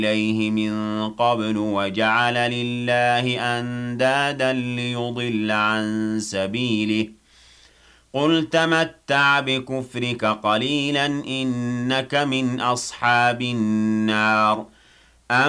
إليه من قبل وجعل لله أندادا ليضل عن سبيله قل تمتع بكفرك قليلا إنك من أصحاب النار